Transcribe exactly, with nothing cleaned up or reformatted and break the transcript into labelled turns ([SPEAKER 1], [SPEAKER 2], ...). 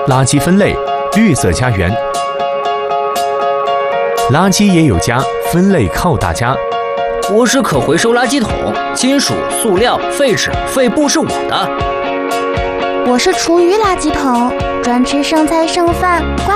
[SPEAKER 1] 垃圾分类，绿色家园。垃圾也有家，分类靠大家。
[SPEAKER 2] 我是可回收垃圾桶，金属、塑料、废纸、废布是我的。
[SPEAKER 3] 我是厨余垃圾桶，专吃剩菜剩饭。